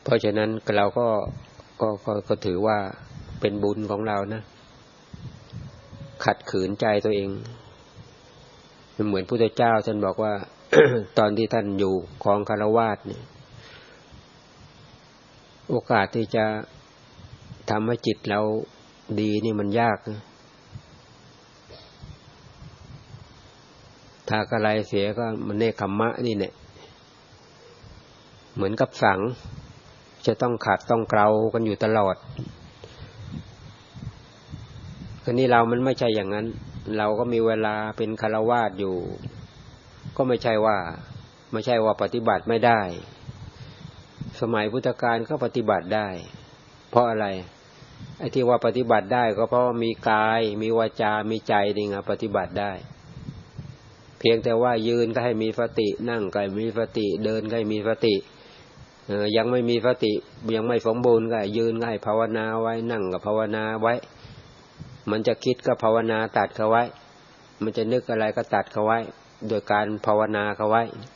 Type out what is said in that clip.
เพราะฉะนั้นเราก็ถือว่าเป็นบุญของเรานะขัดขืนใจตัวเองมันเหมือนพุทธเจ้าท่านบอกว่า ตอนที่ท่านอยู่ครองคฤหัสถ์เนี่ยโอกาสที่จะทำให้จิตเราดีนี่มันยากนะถ้ากระไรเสียก็มันเนคขมมะนี่เนี่ยเหมือนกับสังจะต้องขัดต้องเกลากันอยู่ตลอดคราวนี้เรามันไม่ใช่อย่างนั้นเราก็มีเวลาเป็นฆราวาสถ์อยู่ก็ไม่ใช่ว่าปฏิบัติไม่ได้สมัยพุทธกาลก็ปฏิบัติได้เพราะอะไรไอ้ที่ว่าปฏิบัติได้ก็เพราะมีกายมีวาจามีใจนี่ไงปฏิบัติได้เพียงแต่ว่ายืนก็ให้มีสตินั่งก็ให้มีสติเดินก็ให้มีสติยังไม่มีสติยังไม่สมบูรณ์ก็ยืนก็ให้ภาวนาไว้นั่งก็ภาวนาไว้มันจะคิดก็ภาวนาตัดเขาไว้มันจะนึกอะไรก็ตัดเขาไว้โดยการภาวนาเขาไว้